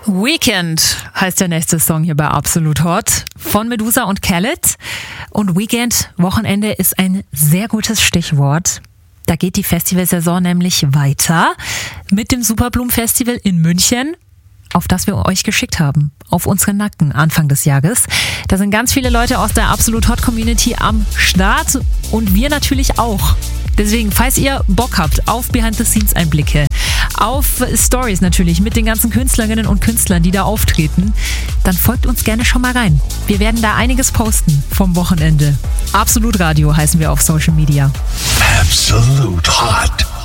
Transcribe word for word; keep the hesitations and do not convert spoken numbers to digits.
Weekend heißt der nächste Song hier bei Absolut Hot von Medusa und Khaled. Und Weekend, Wochenende, ist ein sehr gutes Stichwort. Da geht die Festivalsaison nämlich weiter mit dem Superblumen-Festival in München, auf das wir euch geschickt haben, auf unseren Nacken Anfang des Jahres. Da sind ganz viele Leute aus der Absolut Hot Community am Start und wir natürlich auch. Deswegen, falls ihr Bock habt auf Behind-the-Scenes-Einblicke, auf Stories natürlich mit den ganzen Künstlerinnen und Künstlern, die da auftreten, dann folgt uns gerne schon mal rein. Wir werden da einiges posten vom Wochenende. Absolut Radio heißen wir auf Social Media. Absolut Hot.